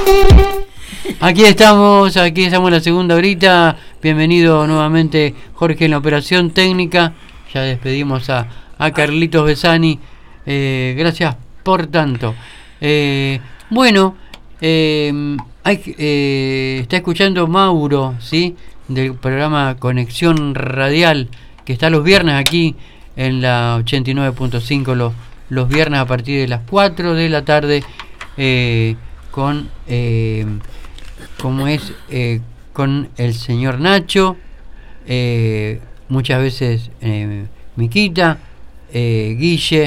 Aquí estamos en la segunda horita. Bienvenido nuevamente Jorge en la operación técnica. Ya despedimos a Carlitos Besani. Gracias por tanto. Está escuchando Mauro, ¿sí? Del programa Conexión Radial, que está los viernes aquí en la 89.5, los viernes a partir de las 4 de la tarde, con con el señor Nacho, muchas veces Miquita, Guille